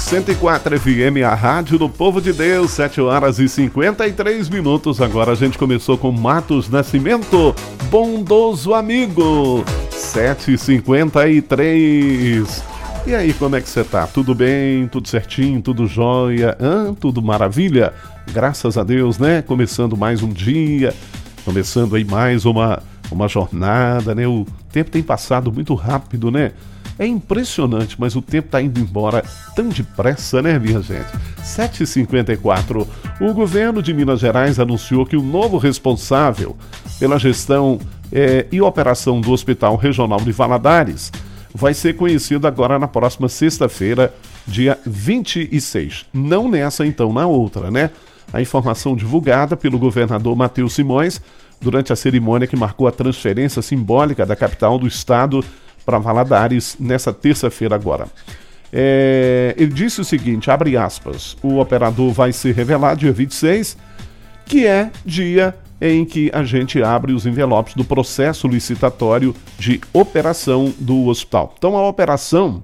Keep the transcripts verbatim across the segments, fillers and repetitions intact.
cento e quatro F M, a rádio do povo de Deus, sete horas e cinquenta e três minutos. Agora a gente começou com Matos Nascimento, bondoso amigo, sete e cinquenta e três. E aí, como é que você tá? Tudo bem? Tudo certinho? Tudo jóia? Hã? Tudo maravilha? Graças a Deus, né? Começando mais um dia, começando aí mais uma, uma jornada, né? O tempo tem passado muito rápido, né? É impressionante, mas o tempo está indo embora tão depressa, né, minha gente? sete e cinquenta e quatro. O governo de Minas Gerais anunciou que o novo responsável pela gestão eh, e operação do Hospital Regional de Valadares vai ser conhecido agora na próxima sexta-feira, dia vinte e seis. Não nessa, então, na outra, né? A informação divulgada pelo governador Matheus Simões durante a cerimônia que marcou a transferência simbólica da capital do estado para Valadares nessa terça-feira agora. É, ele disse o seguinte, abre aspas, o operador vai ser revelado dia vinte e seis, que é dia em que a gente abre os envelopes do processo licitatório de operação do hospital. Então a operação,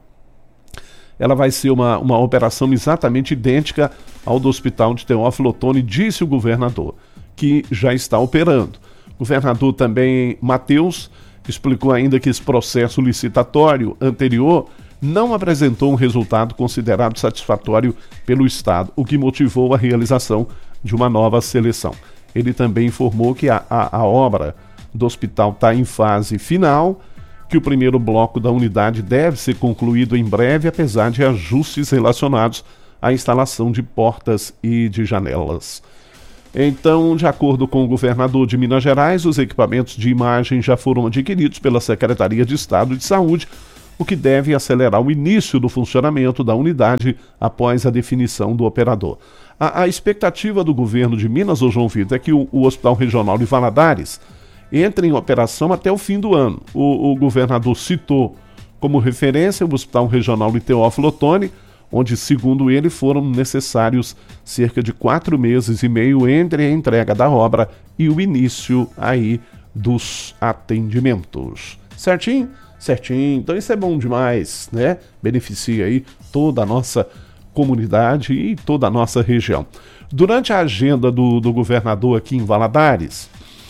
ela vai ser uma, uma operação exatamente idêntica ao do Hospital de Teófilo Otoni, disse o governador, que já está operando. O governador também, Matheus, explicou ainda que esse processo licitatório anterior não apresentou um resultado considerado satisfatório pelo Estado, o que motivou a realização de uma nova seleção. Ele também informou que a, a, a obra do hospital está em fase final, que o primeiro bloco da unidade deve ser concluído em breve, apesar de ajustes relacionados à instalação de portas e de janelas. Então, de acordo com o governador de Minas Gerais, os equipamentos de imagem já foram adquiridos pela Secretaria de Estado de Saúde, o que deve acelerar o início do funcionamento da unidade após a definição do operador. A, a expectativa do governo de Minas, ô João Vitor, é que o, o Hospital Regional de Valadares entre em operação até o fim do ano. O, o governador citou como referência o Hospital Regional de Teófilo Otoni, onde, segundo ele, foram necessários cerca de quatro meses e meio entre a entrega da obra e o início aí dos atendimentos. Certinho? Certinho. Então isso é bom demais, né? Beneficia aí toda a nossa comunidade e toda a nossa região. Durante a agenda do, do governador aqui em Valadares,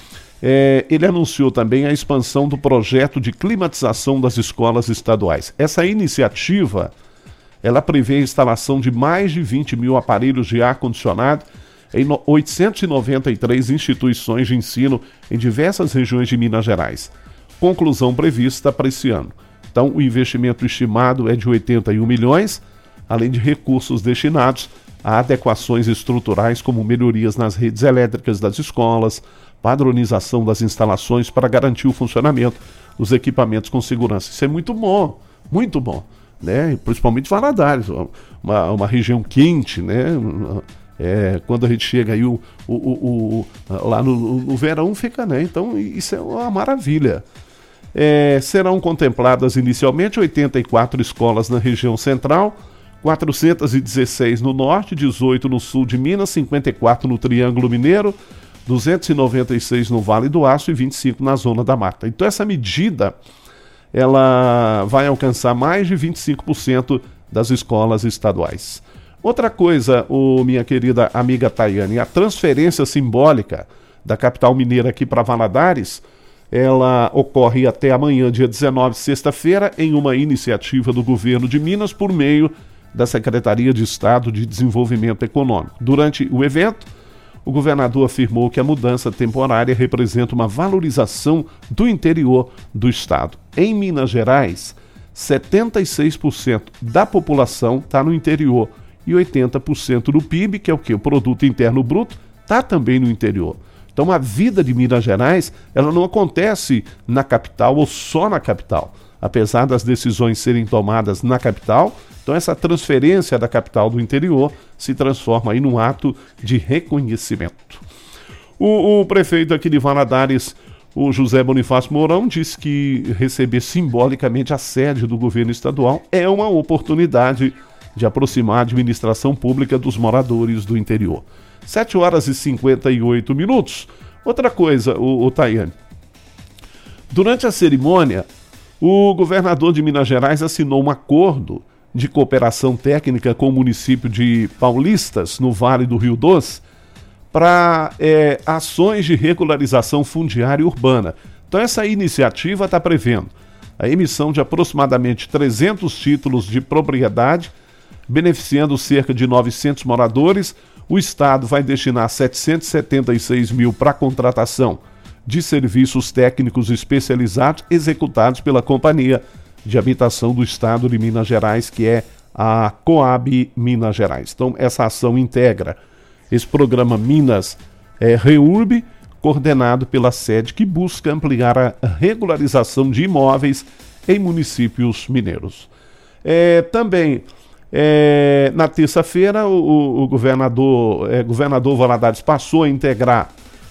é, ele anunciou também a expansão do projeto de climatização das escolas estaduais. Essa iniciativa, ela prevê a instalação de mais de vinte mil aparelhos de ar-condicionado em oitocentas e noventa e três instituições de ensino em diversas regiões de Minas Gerais. Conclusão prevista para esse ano. Então, o investimento estimado é de oitenta e um milhões, além de recursos destinados a adequações estruturais como melhorias nas redes elétricas das escolas, padronização das instalações para garantir o funcionamento dos equipamentos com segurança. Isso é muito bom, muito bom, né? Principalmente Valadares, uma, uma região quente, né? É, quando a gente chega aí o, o, o, o, lá no, no verão fica, né? Então isso é uma maravilha. É, serão contempladas inicialmente oitenta e quatro escolas na região central, quatrocentas e dezesseis no norte, dezoito no sul de Minas, cinquenta e quatro no Triângulo Mineiro, duzentas e noventa e seis no Vale do Aço e vinte e cinco na Zona da Mata. Então essa medida ela vai alcançar mais de vinte e cinco por cento das escolas estaduais. Outra coisa, oh, minha querida amiga Tayane, a transferência simbólica da capital mineira aqui para Valadares, ela ocorre até amanhã, dia dezenove, sexta-feira, em uma iniciativa do governo de Minas por meio da Secretaria de Estado de Desenvolvimento Econômico. Durante o evento, o governador afirmou que a mudança temporária representa uma valorização do interior do estado. Em Minas Gerais, setenta e seis por cento da população está no interior e oitenta por cento do P I B, que é o quê? O Produto Interno Bruto, está também no interior. Então a vida de Minas Gerais, ela não acontece na capital ou só na capital. Apesar das decisões serem tomadas na capital, então essa transferência da capital do interior se transforma aí num ato de reconhecimento. O, o prefeito aqui de Valadares, o José Bonifácio Mourão, disse que receber simbolicamente a sede do governo estadual é uma oportunidade de aproximar a administração pública dos moradores do interior. sete horas e cinquenta e oito minutos. Outra coisa, o, o Tayane. Durante a cerimônia, o governador de Minas Gerais assinou um acordo de cooperação técnica com o município de Paulistas, no Vale do Rio Doce, para é, ações de regularização fundiária urbana. Então essa iniciativa está prevendo a emissão de aproximadamente trezentos títulos de propriedade, beneficiando cerca de novecentos moradores. O Estado vai destinar setecentos e setenta e seis mil para a contratação de serviços técnicos especializados executados pela Companhia de Habitação do Estado de Minas Gerais, que é a Coab Minas Gerais. Então essa ação integra esse programa Minas é, Reurb, coordenado pela sede, que busca ampliar a regularização de imóveis em municípios mineiros. É, também, é, na terça-feira, o, o governador, é, governador Valadares passou a integrar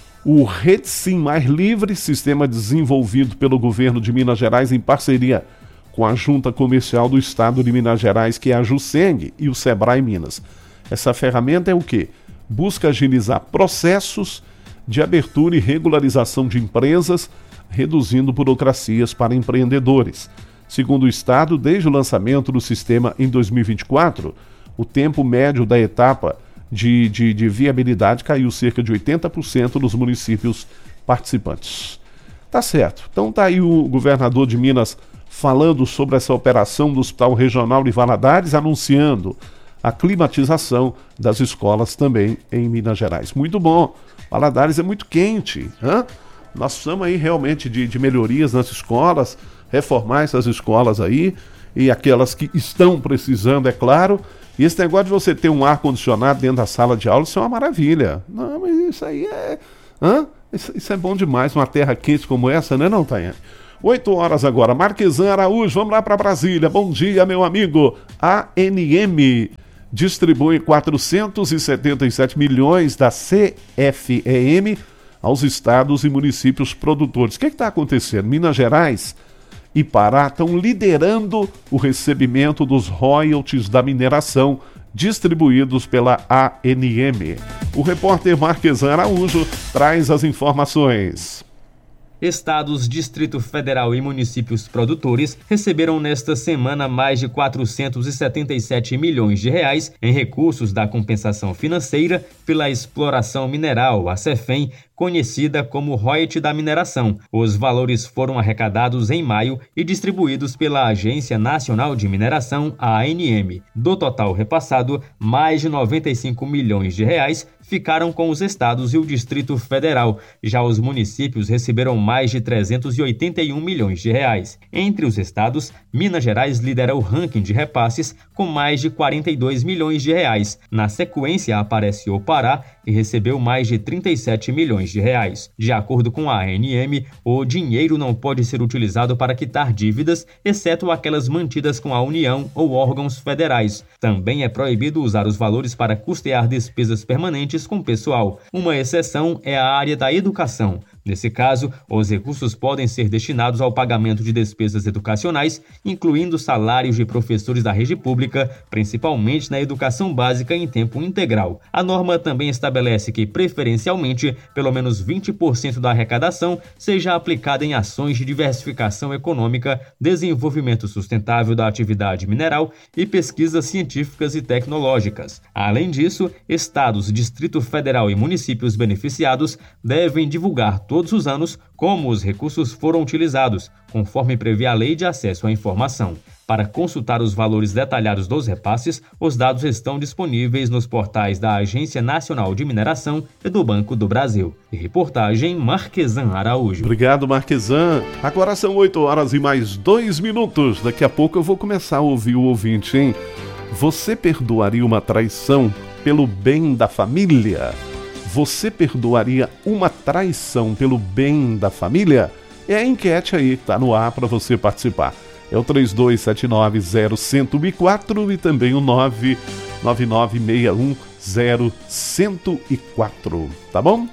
o Rede Sim Mais Livre, sistema desenvolvido pelo governo de Minas Gerais em parceria com a Junta Comercial do Estado de Minas Gerais, que é a Juseng, e o Sebrae Minas. Essa ferramenta é o quê? Busca agilizar processos de abertura e regularização de empresas, reduzindo burocracias para empreendedores. Segundo o Estado, desde o lançamento do sistema em dois mil e vinte e quatro, o tempo médio da etapa de, de, de viabilidade caiu cerca de oitenta por cento nos municípios participantes. Tá certo. Então tá aí o governador de Minas falando sobre essa operação do Hospital Regional de Valadares, anunciando a climatização das escolas também em Minas Gerais. Muito bom. Valadares é muito quente. Hein? Nós precisamos aí realmente de, de melhorias nas escolas, reformar essas escolas aí, e aquelas que estão precisando, é claro. E esse negócio de você ter um ar-condicionado dentro da sala de aula, isso é uma maravilha. Não, mas isso aí é... Hã? Isso, isso é bom demais, uma terra quente como essa, né, não, Tayane? oito horas agora. Marquesan Araújo, vamos lá para Brasília. Bom dia, meu amigo. A N M distribui quatrocentos e setenta e sete milhões da C F E M aos estados e municípios produtores. O que está acontecendo? Minas Gerais e Pará estão liderando o recebimento dos royalties da mineração distribuídos pela A N M. O repórter Marquesan Araújo traz as informações. Estados, Distrito Federal e municípios produtores receberam nesta semana mais de quatrocentos e setenta e sete milhões de reais em recursos da compensação financeira pela exploração mineral, a CEFEM, conhecida como royalty da mineração. Os valores foram arrecadados em maio e distribuídos pela Agência Nacional de Mineração, a ANM. Do total repassado, mais de noventa e cinco milhões de reais ficaram com os estados e o Distrito Federal. Já os municípios receberam mais de trezentos e oitenta e um milhões de reais. Entre os estados, Minas Gerais lidera o ranking de repasses com mais de quarenta e dois milhões de reais. Na sequência aparece o Pará e recebeu mais de trinta e sete milhões de reais. De acordo com a A N M, o dinheiro não pode ser utilizado para quitar dívidas, exceto aquelas mantidas com a União ou órgãos federais. Também é proibido usar os valores para custear despesas permanentes com pessoal. Uma exceção é a área da educação. Nesse caso, os recursos podem ser destinados ao pagamento de despesas educacionais, incluindo salários de professores da rede pública, principalmente na educação básica em tempo integral. A norma também estabelece que, preferencialmente, pelo menos vinte por cento da arrecadação seja aplicada em ações de diversificação econômica, desenvolvimento sustentável da atividade mineral e pesquisas científicas e tecnológicas. Além disso, estados, Distrito Federal e municípios beneficiados devem divulgar todos os anos como os recursos foram utilizados, conforme prevê a Lei de Acesso à Informação. Para consultar os valores detalhados dos repasses, os dados estão disponíveis nos portais da Agência Nacional de Mineração e do Banco do Brasil. E reportagem Marquesan Araújo. Obrigado, Marquesan. Agora são oito horas e mais dois minutos. Daqui a pouco eu vou começar a ouvir o ouvinte, hein? Você perdoaria uma traição pelo bem da família? Você perdoaria uma traição pelo bem da família? É a enquete aí que está no ar para você participar. É o três dois sete nove zero um zero quatro e também o nove nove nove seis um zero um zero quatro, tá bom?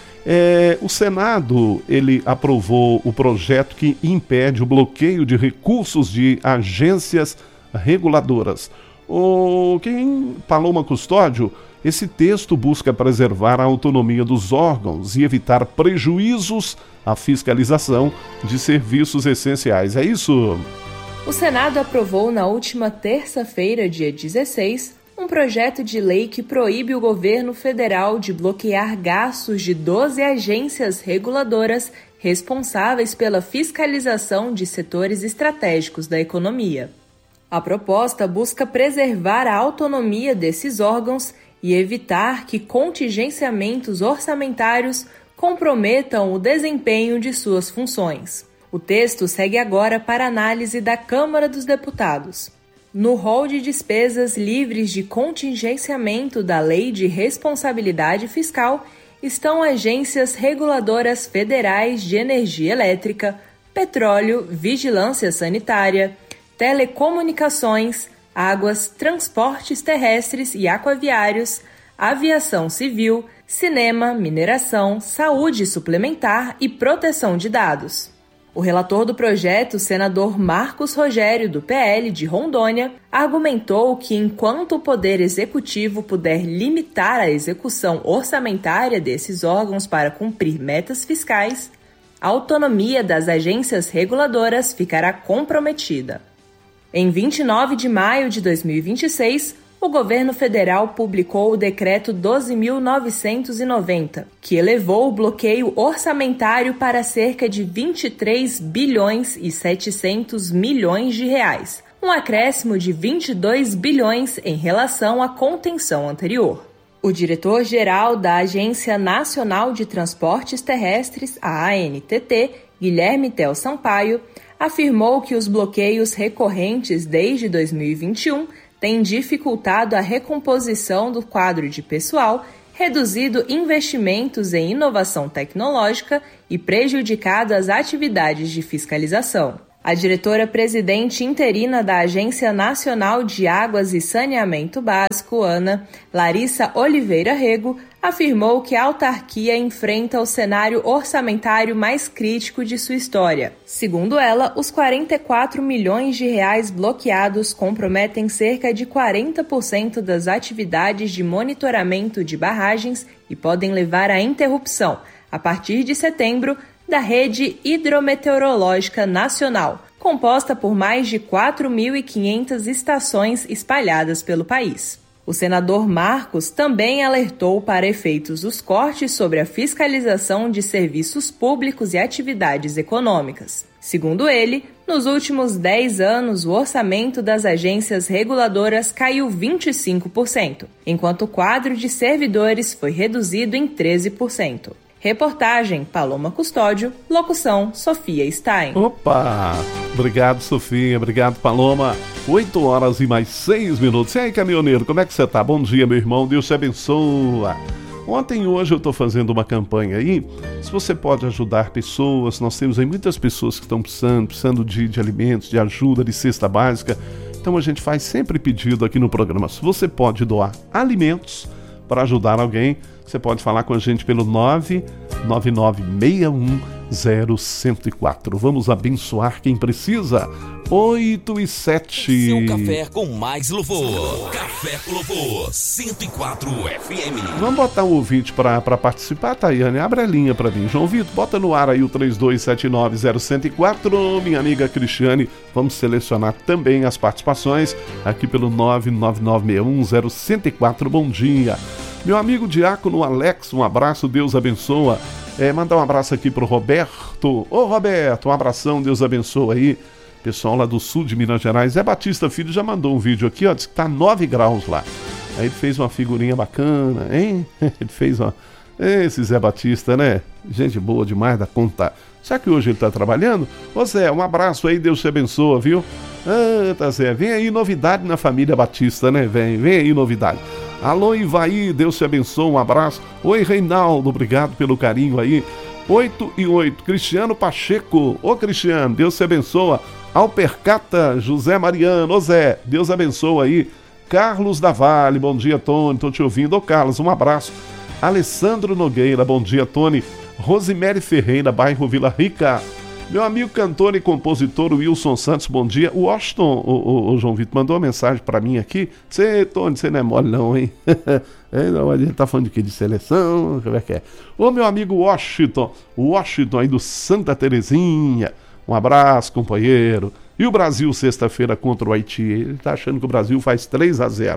É, o Senado, ele aprovou o projeto que impede o bloqueio de recursos de agências reguladoras. O, quem, Paloma Custódio, esse texto busca preservar a autonomia dos órgãos e evitar prejuízos à fiscalização de serviços essenciais. É isso? O Senado aprovou na última terça-feira, dia dezesseis, um projeto de lei que proíbe o governo federal de bloquear gastos de doze agências reguladoras responsáveis pela fiscalização de setores estratégicos da economia. A proposta busca preservar a autonomia desses órgãos e evitar que contingenciamentos orçamentários comprometam o desempenho de suas funções. O texto segue agora para análise da Câmara dos Deputados. No rol de despesas livres de contingenciamento da Lei de Responsabilidade Fiscal estão agências reguladoras federais de energia elétrica, petróleo, vigilância sanitária, telecomunicações, águas, transportes terrestres e aquaviários, aviação civil, cinema, mineração, saúde suplementar e proteção de dados. O relator do projeto, senador Marcos Rogério, do P L de Rondônia, argumentou que enquanto o Poder Executivo puder limitar a execução orçamentária desses órgãos para cumprir metas fiscais, a autonomia das agências reguladoras ficará comprometida. Em vinte e nove de maio de dois mil e vinte e seis, o governo federal publicou o Decreto doze mil novecentos e noventa, que elevou o bloqueio orçamentário para cerca de vinte e três bilhões e setecentos milhões de reais, um acréscimo de vinte e dois bilhões em relação à contenção anterior. O diretor-geral da Agência Nacional de Transportes Terrestres, a A N T T, Guilherme Tel Sampaio, afirmou que os bloqueios recorrentes desde dois mil e vinte e um têm dificultado a recomposição do quadro de pessoal, reduzido investimentos em inovação tecnológica e prejudicado as atividades de fiscalização. A diretora-presidente interina da Agência Nacional de Águas e Saneamento Básico, ANA, Larissa Oliveira Rego, afirmou que a autarquia enfrenta o cenário orçamentário mais crítico de sua história. Segundo ela, os quarenta e quatro milhões de reais bloqueados comprometem cerca de quarenta por cento das atividades de monitoramento de barragens e podem levar à interrupção, a partir de setembro, da Rede Hidrometeorológica Nacional, composta por mais de quatro mil e quinhentas estações espalhadas pelo país. O senador Marcos também alertou para efeitos dos cortes sobre a fiscalização de serviços públicos e atividades econômicas. Segundo ele, nos últimos dez anos, o orçamento das agências reguladoras caiu vinte e cinco por cento, enquanto o quadro de servidores foi reduzido em treze por cento. Reportagem Paloma Custódio, locução Sofia Stein. Opa! Obrigado, Sofia. Obrigado, Paloma. oito horas e mais seis minutos. E aí, caminhoneiro, como é que você tá? Bom dia, meu irmão. Deus te abençoa. Ontem e hoje eu estou fazendo uma campanha aí. Se você pode ajudar pessoas, nós temos aí muitas pessoas que estão precisando, precisando de, de alimentos, de ajuda, de cesta básica. Então a gente faz sempre pedido aqui no programa. Se você pode doar alimentos para ajudar alguém, você pode falar com a gente pelo nove nove nove seis um zero um zero quatro. Vamos abençoar quem precisa. oito e sete. Seu café com mais louvor. Café com Louvor, cento e quatro F M. Vamos botar um ouvinte para participar, Tayane. Abre a linha para mim. João Vitor, bota no ar aí o três dois sete nove zero um zero quatro. Minha amiga Cristiane, vamos selecionar também as participações aqui pelo nove nove nove seis um zero um zero quatro. Bom dia. Meu amigo diácono Alex, um abraço, Deus abençoa. É, mandar um abraço aqui pro Roberto. Ô Roberto, um abração, Deus abençoa aí. Pessoal lá do sul de Minas Gerais. Zé Batista Filho já mandou um vídeo aqui, ó, diz que tá nove graus lá. Aí ele fez uma figurinha bacana, hein? Ele fez uma... Esse Zé Batista, né? Gente boa demais da conta. Será que hoje ele tá trabalhando? Ô Zé, um abraço aí, Deus te abençoa, viu? Ah, tá Zé, vem aí novidade na família Batista, né? Vem, vem aí novidade. Alô, Ivaí, Deus te abençoe, um abraço. Oi, Reinaldo, obrigado pelo carinho aí. oito e oito, Cristiano Pacheco. Ô, Cristiano, Deus te abençoa. Alpercata, José Mariano. Ô, Zé, Deus abençoa aí. Carlos da Vale, bom dia, Tony, tô te ouvindo. Ô, Carlos, um abraço. Alessandro Nogueira, bom dia, Tony. Rosemary Ferreira, bairro Vila Rica. Meu amigo cantor e compositor Wilson Santos, bom dia. O Washington, o, o, o João Vitor, mandou uma mensagem pra mim aqui. Você, Tony, você não é mole não, hein? É, não, a gente tá falando de quê? De seleção? Como é que é? Ô, meu amigo Washington, o Washington aí do Santa Terezinha. Um abraço, companheiro. E o Brasil, sexta-feira, contra o Haiti. Ele está achando que o Brasil faz três a zero.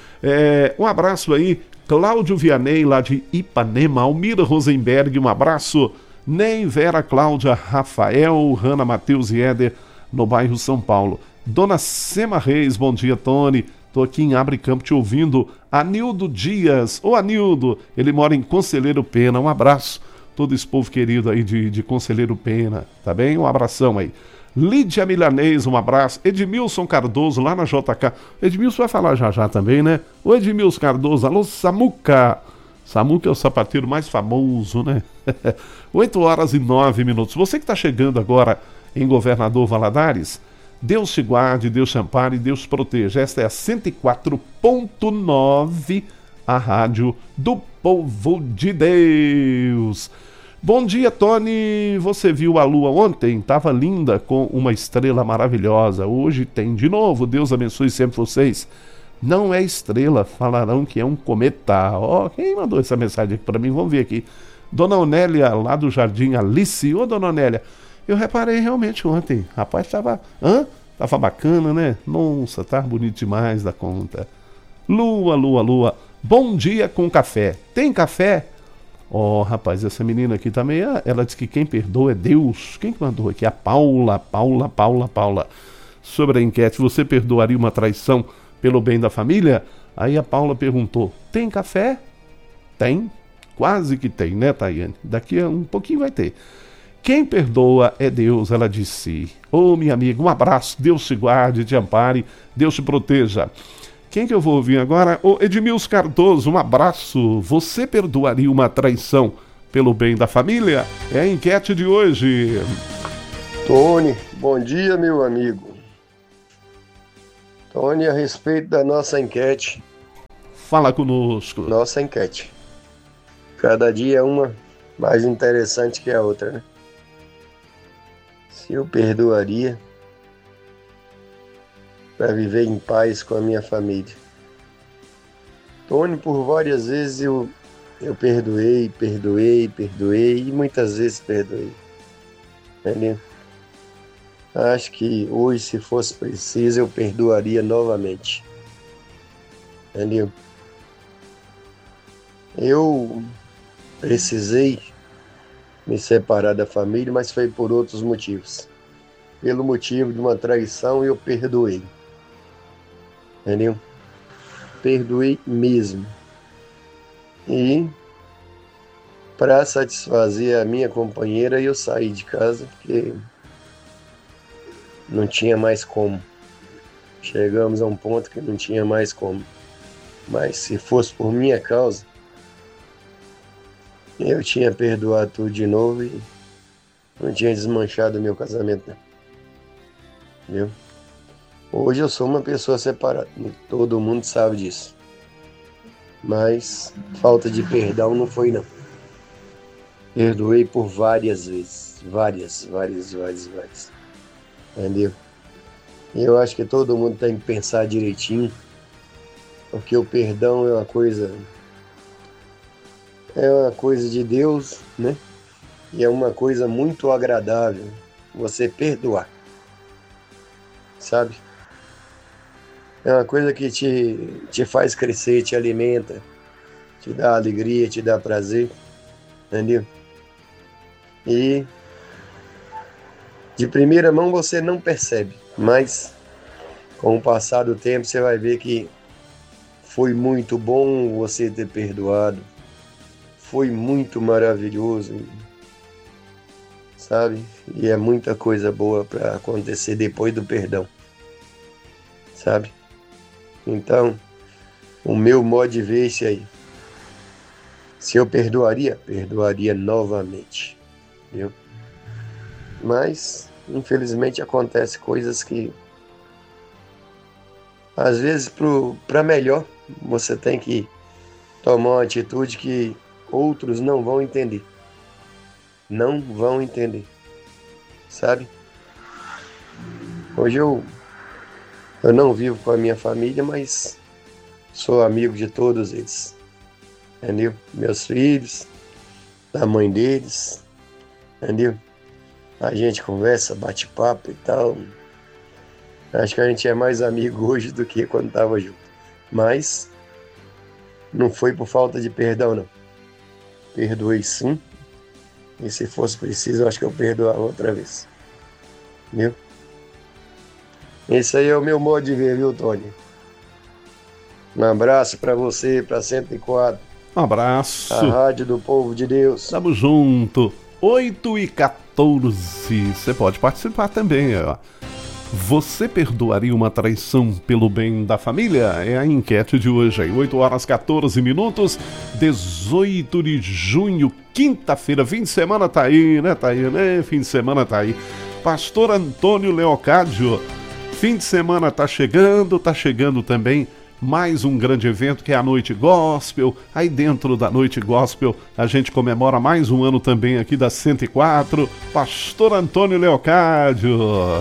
É, um abraço aí, Cláudio Vianney, lá de Ipanema, Almira Rosenberg, um abraço. Nem Vera, Cláudia, Rafael, Hanna, Matheus e Éder, no bairro São Paulo. Dona Sema Reis, bom dia, Tony. Estou aqui em Abre Campo te ouvindo. Anildo Dias, ô Anildo, ele mora em Conselheiro Pena, um abraço. Todo esse povo querido aí de, de Conselheiro Pena, tá bem? Um abração aí. Lídia Milanês, um abraço. Edmilson Cardoso, lá na J K. Edmilson vai falar já já também, né? O Edmilson Cardoso, alô Samuca. Samuca é o sapateiro mais famoso, né? oito horas e nove minutos. Você que está chegando agora em Governador Valadares, Deus te guarde, Deus te ampare, Deus te proteja. Esta é a cento e quatro ponto nove, a rádio do povo de Deus. Bom dia, Tony. Você viu a lua ontem? Estava linda, com uma estrela maravilhosa. Hoje tem de novo. Deus abençoe sempre vocês. Não é estrela, falarão que é um cometa. Ó, oh, quem mandou essa mensagem aqui para mim? Vamos ver aqui. Dona Onélia, lá do Jardim Alice. Ô, Dona Onélia, eu reparei realmente ontem. Rapaz, tava... Hã? Tava bacana, né? Nossa, tá bonito demais da conta. Lua, lua, lua. Bom dia com café. Tem café? Ó, oh, rapaz, essa menina aqui também, ela diz que quem perdoa é Deus. Quem que mandou aqui? A Paula, Paula, Paula, Paula. Sobre a enquete, você perdoaria uma traição pelo bem da família? Aí a Paula perguntou, tem café? Tem. Quase que tem, né, Tayane? Daqui a um pouquinho vai ter. Quem perdoa é Deus, ela disse. Ô, minha amiga, um abraço. Deus te guarde, te ampare, Deus te proteja. Quem que eu vou ouvir agora? Ô, Edmilson Cardoso, um abraço. Você perdoaria uma traição pelo bem da família? É a enquete de hoje. Tony, bom dia, meu amigo. Tony, a respeito da nossa enquete. Fala conosco. Nossa enquete. Cada dia é uma mais interessante que a outra, né? Se eu perdoaria para viver em paz com a minha família. Tony, por várias vezes eu, eu perdoei, perdoei, perdoei e muitas vezes perdoei. Entendeu? Acho que hoje, se fosse preciso, eu perdoaria novamente. Entendeu? Eu precisei me separar da família, mas foi por outros motivos. Pelo motivo de uma traição, eu perdoei. Entendeu? Perdoei mesmo. E para satisfazer a minha companheira, eu saí de casa, porque não tinha mais como. Chegamos a um ponto que não tinha mais como. Mas se fosse por minha causa, eu tinha perdoado tudo de novo e não tinha desmanchado o meu casamento, não. Entendeu? Hoje eu sou uma pessoa separada, todo mundo sabe disso. Mas falta de perdão não foi, não. Perdoei por várias vezes, várias, várias, várias, várias. Entendeu? E eu acho que todo mundo tem que pensar direitinho, porque o perdão é uma coisa, é uma coisa de Deus, né? E é uma coisa muito agradável você perdoar, sabe? É uma coisa que te, te faz crescer, te alimenta, te dá alegria, te dá prazer, entendeu? E de primeira mão você não percebe, mas com o passar do tempo você vai ver que foi muito bom você ter perdoado, foi muito maravilhoso, sabe? E é muita coisa boa para acontecer depois do perdão, sabe? Então, o meu modo de ver é esse aí. Se eu perdoaria, perdoaria novamente, viu? Mas, infelizmente, acontece coisas que, às vezes, para melhor, você tem que tomar uma atitude que outros não vão entender. Não vão entender, sabe? Hoje eu, eu não vivo com a minha família, mas sou amigo de todos eles, entendeu? Meus filhos, da mãe deles, entendeu? A gente conversa, bate papo e tal, Acho que a gente é mais amigo hoje do que quando estava junto. Mas não foi por falta de perdão, não. Perdoei sim. E se fosse preciso, eu acho que eu perdoava outra vez. Viu? Esse aí é o meu modo de ver, viu, Tony? Um abraço para você, para cento e quatro. Um abraço. A Rádio do Povo de Deus. Tamo junto. oito e quatorze. Você pode participar também, ó. Você perdoaria uma traição pelo bem da família? É a enquete de hoje aí. oito horas e quatorze minutos, dezoito de junho, quinta-feira. Fim de semana tá aí, né? Tá aí, né? Fim de semana tá aí. Pastor Antônio Leocádio. Fim de semana tá chegando, tá chegando também mais um grande evento que é a Noite Gospel. Aí dentro da Noite Gospel a gente comemora mais um ano também aqui da cento e quatro. Pastor Antônio Leocádio.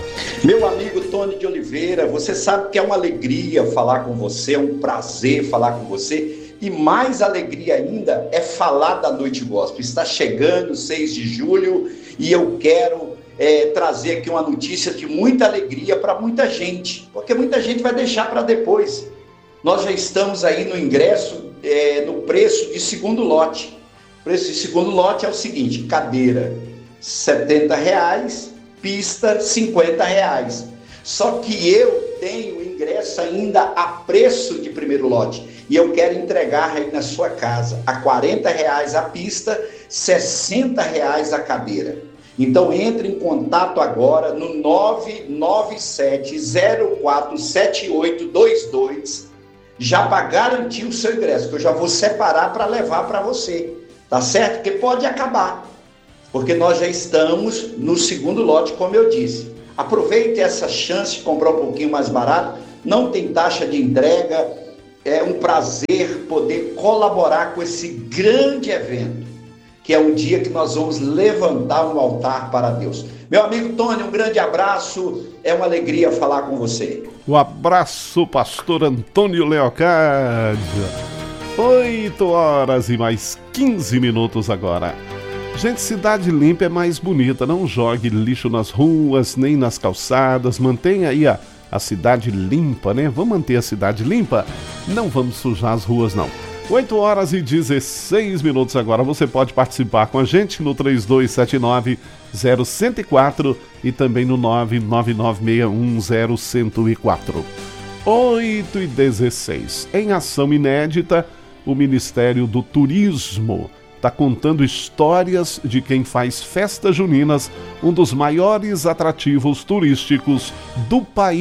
Meu amigo Tony de Oliveira, você sabe que é uma alegria falar com você, é um prazer falar com você. E mais alegria ainda é falar da Noite Gospel. Está chegando seis de julho e eu quero é, trazer aqui uma notícia de muita alegria para muita gente, porque muita gente vai deixar para depois. Nós já estamos aí no ingresso, é, no preço de segundo lote. O preço de segundo lote é o seguinte: cadeira setenta reais, pista cinquenta reais. Só que eu tenho ingresso ainda a preço de primeiro lote e eu quero entregar aí na sua casa a quarenta reais a pista, sessenta reais a cadeira. Então entre em contato agora no nove nove sete zero quatro sete oito dois dois já para garantir o seu ingresso, que eu já vou separar para levar para você, tá certo? Porque pode acabar, porque nós já estamos no segundo lote, como eu disse. Aproveite essa chance de comprar um pouquinho mais barato, não tem taxa de entrega, é um prazer poder colaborar com esse grande evento, que é um dia que nós vamos levantar um altar para Deus. Meu amigo Tony, um grande abraço, é uma alegria falar com você. Um abraço, pastor Antônio Leocádio. oito horas e mais quinze minutos agora. Gente, cidade limpa é mais bonita. Não jogue lixo nas ruas, nem nas calçadas. Mantenha aí a, a cidade limpa, né? Vamos manter a cidade limpa? Não vamos sujar as ruas, não. oito horas e dezesseis minutos agora. Você pode participar com a gente no três dois sete nove zero zero quatro e também no nove nove nove seis um zero zero zero quatro. oito e dezesseis. Em ação inédita, o Ministério do Turismo está contando histórias de quem faz festas juninas, um dos maiores atrativos turísticos do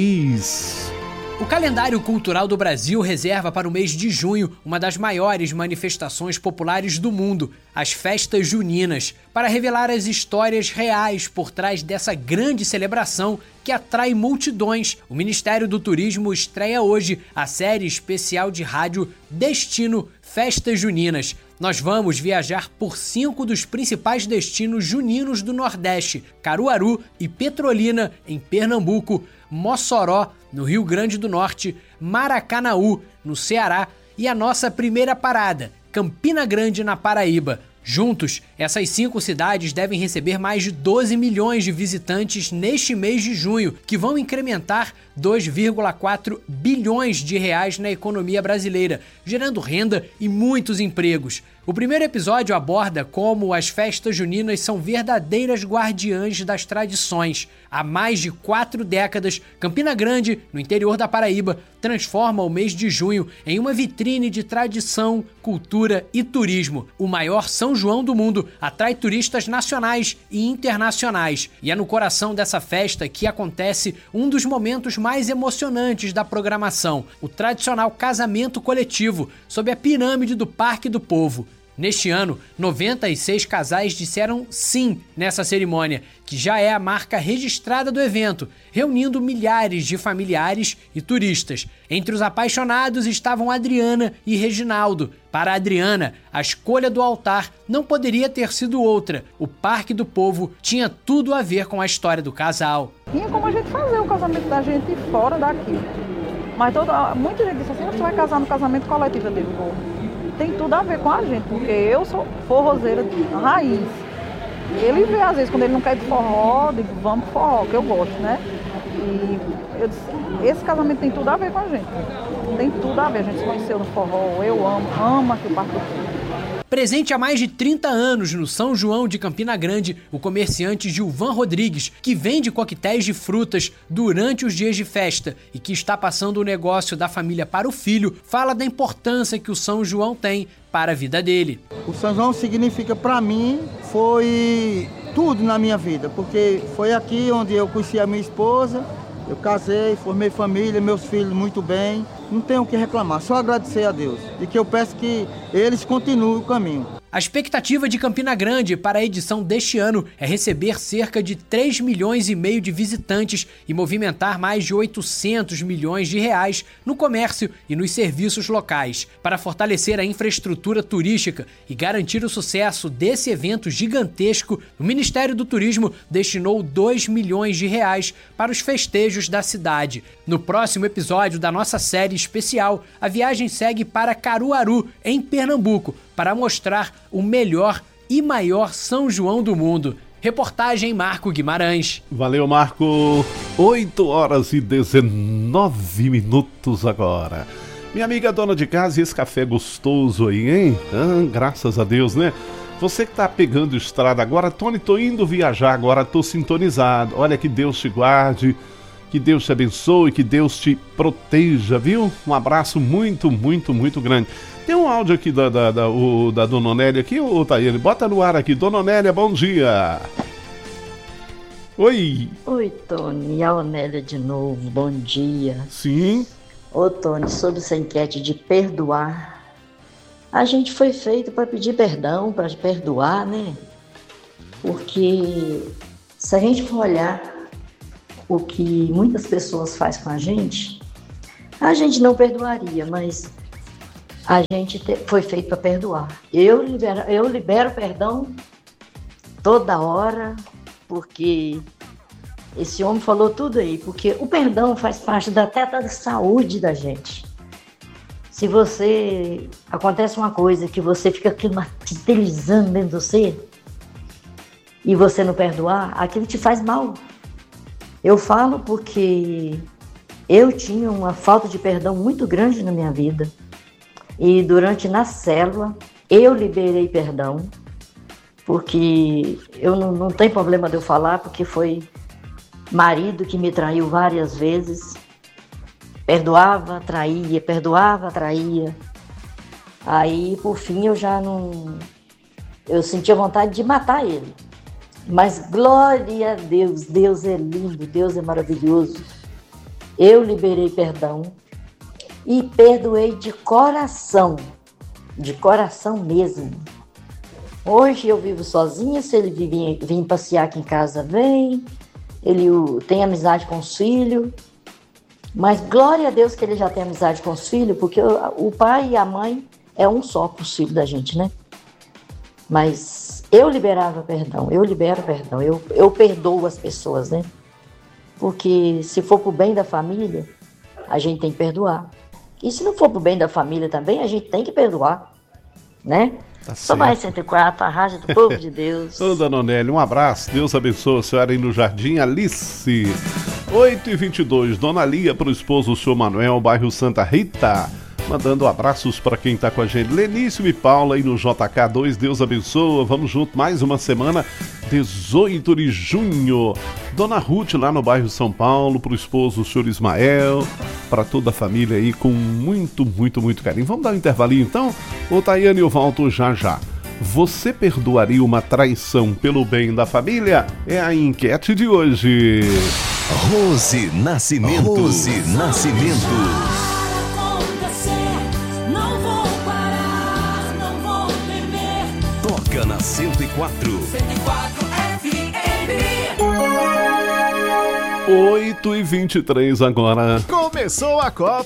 país. O calendário cultural do Brasil reserva para o mês de junho uma das maiores manifestações populares do mundo, as festas juninas, para revelar as histórias reais por trás dessa grande celebração que atrai multidões. O Ministério do Turismo estreia hoje a série especial de rádio Destino Festas Juninas. Nós vamos viajar por cinco dos principais destinos juninos do Nordeste: Caruaru e Petrolina, em Pernambuco, Mossoró, no Rio Grande do Norte, Maracanaú, no Ceará, e a nossa primeira parada, Campina Grande, na Paraíba. Juntos, essas cinco cidades devem receber mais de doze milhões de visitantes neste mês de junho, que vão incrementar dois vírgula quatro bilhões de reais na economia brasileira, gerando renda e muitos empregos. O primeiro episódio aborda como as festas juninas são verdadeiras guardiãs das tradições. Há mais de quatro décadas, Campina Grande, no interior da Paraíba, transforma o mês de junho em uma vitrine de tradição, cultura e turismo. O maior São João do mundo atrai turistas nacionais e internacionais. E é no coração dessa festa que acontece um dos momentos mais emocionantes da programação, o tradicional casamento coletivo, sob a pirâmide do Parque do Povo. Neste ano, noventa e seis casais disseram sim nessa cerimônia, que já é a marca registrada do evento, reunindo milhares de familiares e turistas. Entre os apaixonados estavam Adriana e Reginaldo. Para Adriana, a escolha do altar não poderia ter sido outra. O Parque do Povo tinha tudo a ver com a história do casal. Tinha como a gente fazer o casamento da gente fora daqui. Mas toda, muita gente disse assim, você vai casar no casamento coletivo. Eu digo, tem tudo a ver com a gente, porque eu sou forrozeira de raiz. Ele vê, às vezes, quando ele não quer ir de forró, eu digo, vamos pro forró, que eu gosto, né? E eu disse, esse casamento tem tudo a ver com a gente. Tem tudo a ver. A gente se conheceu no forró. Eu amo, amo aqui o Parque do Povo. Presente há mais de trinta anos no São João de Campina Grande, o comerciante Gilvan Rodrigues, que vende coquetéis de frutas durante os dias de festa e que está passando o negócio da família para o filho, fala da importância que o São João tem para a vida dele. O São João significa para mim, foi tudo na minha vida, porque foi aqui onde eu conheci a minha esposa, eu casei, formei família, meus filhos muito bem. Não tenho o que reclamar, só agradecer a Deus. E que eu peço que eles continuem o caminho. A expectativa de Campina Grande para a edição deste ano é receber cerca de três milhões e meio de visitantes e movimentar mais de oitocentos milhões de reais no comércio e nos serviços locais. Para fortalecer a infraestrutura turística e garantir o sucesso desse evento gigantesco, o Ministério do Turismo destinou dois milhões de reais para os festejos da cidade. No próximo episódio da nossa série especial, a viagem segue para Caruaru, em Pernambuco, para mostrar o melhor e maior São João do mundo. Reportagem Marco Guimarães. Valeu, Marco. oito horas e dezenove minutos agora. Minha amiga dona de casa, e esse café gostoso aí, hein? Ah, graças a Deus, né? Você que tá pegando estrada agora, Tony, tô indo viajar agora, tô sintonizado. Olha, que Deus te guarde, que Deus te abençoe, que Deus te proteja, viu? Um abraço muito, muito, muito grande. Tem um áudio aqui da, da, da, o, da Dona Onélia aqui, ô Thaíne? Bota no ar aqui. Dona Onélia, bom dia. Oi. Oi, Tony. A Onélia de novo. Bom dia. Sim. Ô, Tony, sobre essa enquete de perdoar, a gente foi feito para pedir perdão, para perdoar, né? Porque se a gente for olhar o que muitas pessoas fazem com a gente, a gente não perdoaria, mas a gente te, foi feito para perdoar. Eu libero, eu libero perdão toda hora, porque esse homem falou tudo aí, porque o perdão faz parte da, até da saúde da gente. Se você, acontece uma coisa que você fica martirizando dentro de você, e você não perdoar, aquilo te faz mal. Eu falo porque eu tinha uma falta de perdão muito grande na minha vida. E durante na célula, eu liberei perdão, porque eu não, não tem problema de eu falar, porque foi marido que me traiu várias vezes. Perdoava, traía, perdoava, traía. Aí, por fim, eu já não... Eu sentia vontade de matar ele. Mas glória a Deus, Deus é lindo, Deus é maravilhoso. Eu liberei perdão. E perdoei de coração, de coração mesmo. Hoje eu vivo sozinha, se ele vir, vir passear aqui em casa, vem. Ele tem amizade com os filhos. Mas glória a Deus que ele já tem amizade com os filhos, porque o, o pai e a mãe é um só para os filhos da gente, né? Mas eu liberava perdão, eu libero perdão, eu, eu perdoo as pessoas, né? Porque se for para o bem da família, a gente tem que perdoar. E se não for pro bem da família também, a gente tem que perdoar, né? Tá Sou mais cento e quatro, a rádio do povo de Deus. Ô, Dona Onélia, um abraço. Deus abençoe a senhora aí no Jardim Alice. oito e vinte e dois, Dona Lia pro esposo, o senhor Manuel, bairro Santa Rita. Mandando abraços para quem tá com a gente. Lenício e Paula aí no J K dois, Deus abençoe. Vamos junto mais uma semana, dezoito de junho. Dona Ruth lá no bairro São Paulo, pro esposo, o senhor Ismael, para toda a família aí com muito, muito, muito carinho. Vamos dar um intervalinho então? Ô Tayane, eu volto já já. Você perdoaria uma traição pelo bem da família? É a enquete de hoje. Rose Nascimento. Rose Nascimento. Na cento e quatro. cento e quatro F M. oito e vinte e três agora. Começou a Copa.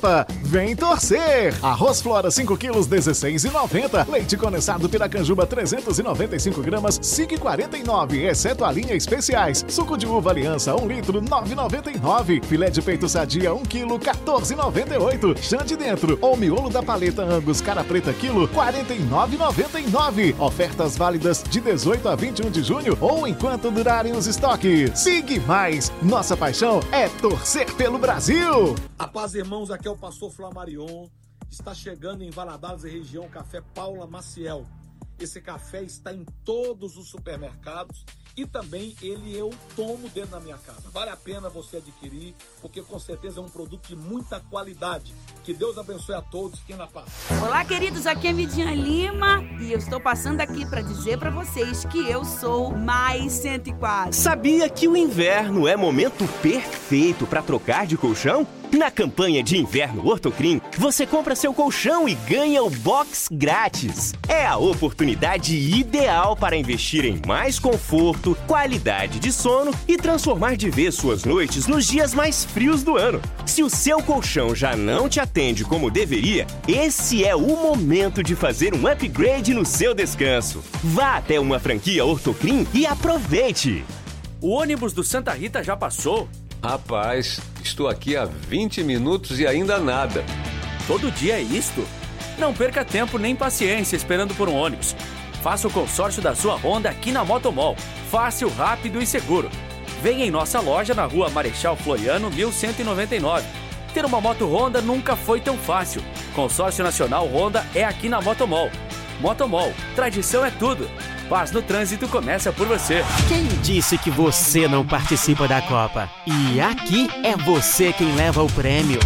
Vem torcer! Arroz Flora cinco quilos, dezesseis reais e noventa centavos. Leite condensado Piracanjuba trezentos e noventa e cinco gramas, cinco reais e quarenta e nove centavos, exceto a linha especiais. Suco de uva Aliança um litro, nove reais e noventa e nove centavos. Filé de peito Sadia um quilo, quatorze reais e noventa e oito centavos. Chã de dentro ou miolo da paleta Angus cara preta quilo, quarenta e nove reais e noventa e nove centavos. Ofertas válidas de dezoito a vinte e um de junho ou enquanto durarem os estoques. Siga Mais, nossa paixão é torcer pelo Brasil. A paz, irmãos, aqui é o pastor Flamarion. Está chegando em Valadares e região Café Paula Maciel. Esse café está em todos os supermercados e também ele eu tomo dentro da minha casa. Vale a pena você adquirir, porque com certeza é um produto de muita qualidade. Que Deus abençoe a todos. Fiquem na paz. Olá, queridos, aqui é Midian Lima e eu estou passando aqui para dizer para vocês que eu sou mais cento e quatro. Sabia que o inverno é momento perfeito para trocar de colchão? Na campanha de inverno Ortocrim, você compra seu colchão e ganha o box grátis. É a oportunidade ideal para investir em mais conforto, qualidade de sono e transformar de vez suas noites nos dias mais frios do ano. Se o seu colchão já não te atende como deveria, esse é o momento de fazer um upgrade no seu descanso. Vá até uma franquia Ortocrim e aproveite! O ônibus do Santa Rita já passou? Rapaz, estou aqui há vinte minutos e ainda nada. Todo dia é isto? Não perca tempo nem paciência esperando por um ônibus. Faça o consórcio da sua Honda aqui na Motomol. Fácil, rápido e seguro. Venha em nossa loja na rua Marechal Floriano, mil cento e noventa e nove. Ter uma moto Honda nunca foi tão fácil. Consórcio Nacional Honda é aqui na Motomol. Motomol, tradição é tudo. Paz no trânsito começa por você. Quem disse que você não participa da Copa? E aqui é você quem leva o prêmio.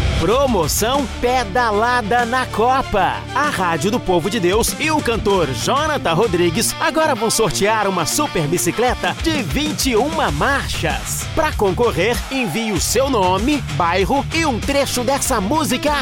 Promoção Pedalada na Copa. A Rádio do Povo de Deus e o cantor Jonathan Rodrigues agora vão sortear uma super bicicleta de vinte e uma marchas. Para concorrer, envie o seu nome, bairro e um trecho dessa música